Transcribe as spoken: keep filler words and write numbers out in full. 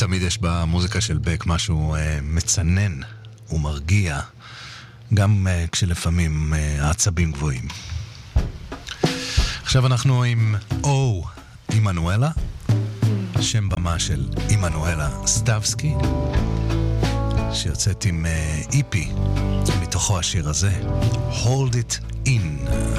תמיד יש במוזיקה של בק משהו אה, מצנן ומרגיע, גם אה, כשלפעמים אה, העצבים גבוהים. עכשיו אנחנו עם או אימנואלה, שם במה של אימנואלה סטבסקי, שיוצאת עם אה, איפי, מתוכו השיר הזה, Hold It In.